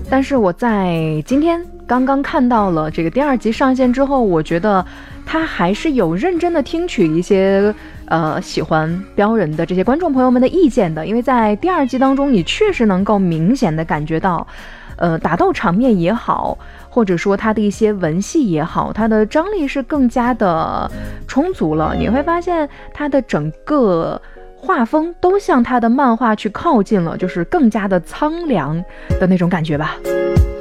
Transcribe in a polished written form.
但是我在今天刚刚看到了这个第2集上线之后，我觉得他还是有认真的听取一些喜欢标人的这些观众朋友们的意见的，因为在第2集当中，你确实能够明显的感觉到，打斗场面也好，或者说它的一些文戏也好，它的张力是更加的充足了。你会发现它的整个画风都向它的漫画去靠近了，就是更加的苍凉的那种感觉吧。